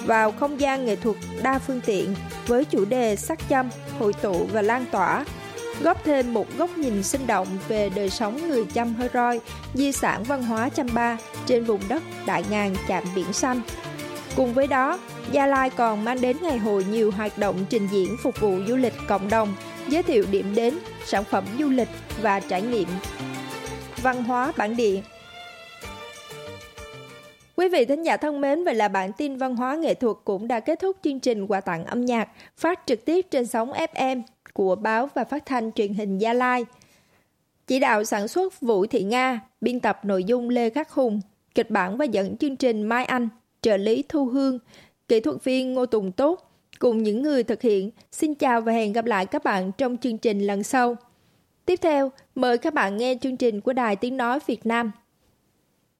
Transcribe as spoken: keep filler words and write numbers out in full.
vào không gian nghệ thuật đa phương tiện với chủ đề sắc chăm, hội tụ và lan tỏa, góp thêm một góc nhìn sinh động về đời sống người Chăm Hơ Roi, di sản văn hóa Chăm Ba trên vùng đất đại ngàn chạm biển xanh. Cùng với đó, Gia Lai còn mang đến ngày hội nhiều hoạt động trình diễn phục vụ du lịch cộng đồng, giới thiệu điểm đến, sản phẩm du lịch và trải nghiệm văn hóa bản địa. Quý vị thính giả thân mến, vậy là bản tin văn hóa nghệ thuật cũng đã kết thúc chương trình quà tặng âm nhạc phát trực tiếp trên sóng ép em của báo và phát thanh truyền hình Gia Lai. Chỉ đạo sản xuất Vũ Thị Nga, biên tập nội dung Lê Khắc Hùng, kịch bản và dẫn chương trình Mai Anh, trợ lý Thu Hương, kỹ thuật viên Ngô Tùng Tốt, cùng những người thực hiện. Xin chào và hẹn gặp lại các bạn trong chương trình lần sau. Tiếp theo, mời các bạn nghe chương trình của Đài Tiếng Nói Việt Nam.